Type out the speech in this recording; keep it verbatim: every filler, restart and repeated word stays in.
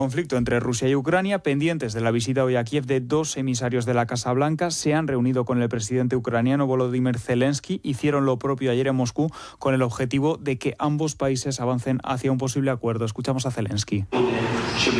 Conflicto entre Rusia y Ucrania, pendientes de la visita hoy a Kiev de dos emisarios de la Casa Blanca, se han reunido con el presidente ucraniano Volodymyr Zelensky, hicieron lo propio ayer en Moscú con el objetivo de que ambos países avancen hacia un posible acuerdo. Escuchamos a Zelensky.